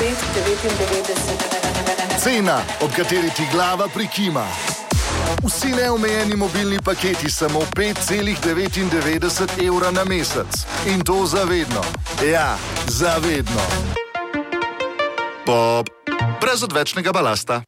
5,99. Cena, ob kateri ti glava prikima. Vsi neomejeni mobilni paketi samo 5,99 evra na mesec. In to zavedno. Ja, zavedno. Brez odvečnega balasta.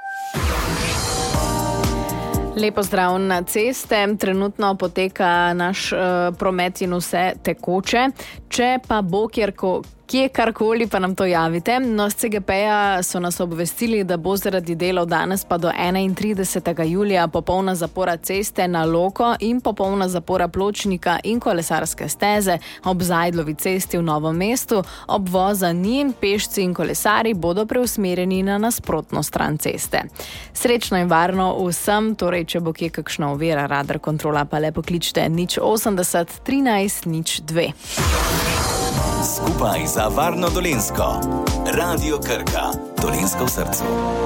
Lepo zdrav na ceste. Trenutno poteka naš promet in vse tekoče. Če pa bo kje karkoli, pa nam to javite. No, z CGP-ja so nas obvestili, da bo zaradi delov danes pa do 31. julija popolna zapora ceste na Loko in popolna zapora pločnika in kolesarske steze ob Zajdlovi cesti v Novem mestu. Obvoza ni, pešci in kolesari bodo preusmerjeni na nasprotno stran ceste. Srečno in varno vsem, torej če bo kje kakšna ovira, radar kontrola pa le pokličite 080 13 02. Skupaj za varno Dolenjsko. Radio Krka. Dolenjsko v srcu.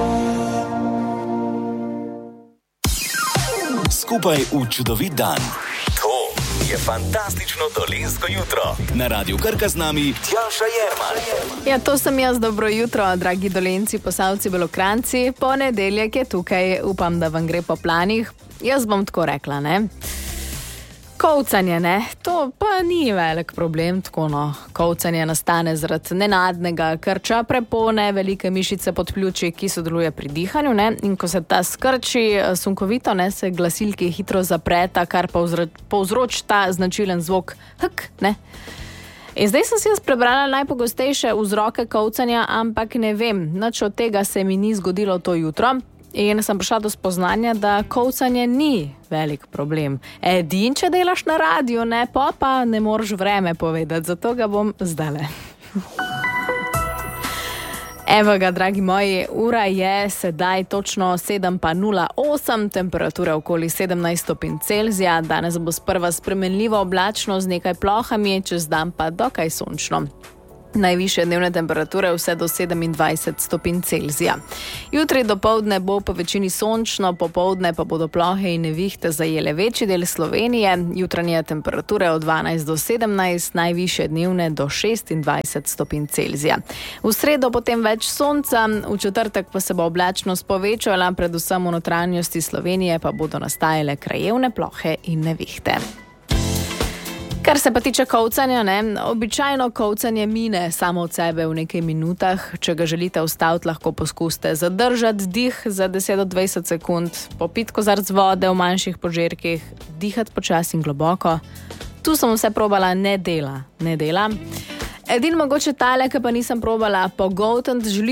Skupaj v čudovit dan. To je fantastično dolenjsko jutro. Na Radio Krka z nami Tjaša Jerman. Ja, to sem jaz. Dobro jutro, dragi Dolenjci, Posavci, Belokranci. Ponedeljek je tukaj. Upam, da vam gre po planih. Jaz bom tako rekla, ne? Kovcanje, ne? To pa ni velik problem, tako no. Kovcanje nastane zaradi nenadnega krča prepone, velike mišice pod pljuči, ki sodeluje pri dihanju, ne? In ko se ta skrči sunkovito, ne, se glasilki hitro zapreta, kar povzroči ta značilen zvok hk, ne? In zdaj sem si jaz prebrala najpogostejše vzroke kovcanja, ampak ne vem, nič od tega se mi ni zgodilo to jutro. In sem prišla do spoznanja, da kovcanje ni velik problem. Edin, če delaš na radiju, ne, pa ne moreš vreme povedati, zato ga bom zdajle. Evo ga, dragi moji, ura je sedaj točno 7:08, temperatura okoli 17 stopinj Celzija. Danes bo sprva spremenljivo oblačno z nekaj plohami, čez dan pa dokaj sončno. Najvišje dnevne temperature vse do 27 stopinj Celzija. Jutri dopoldne bo po večini sončno, popoldne pa bodo plohe in nevihte zajele večji del Slovenije. Jutranje temperature od 12 do 17, najvišje dnevne do 26 stopinj Celzija. V sredo potem več sonca, v četrtek pa se bo oblačnost povečala, predvsem v notranjosti Slovenije pa bodo nastajale krajevne plohe in nevihte. Kar se pa tiče kovcanja, ne, običajno kovcanje mine samo od sebe v nekaj minutah. Če ga želite ustaviti, lahko poskusite zadržati dih za 10 do 20 sekund, popiti kozarec vode v manjših požirkih, dihati počasi in globoko. Tu sem vse probala, ne dela. Edin mogoče tale, ki pa nisem probala, pogoltniti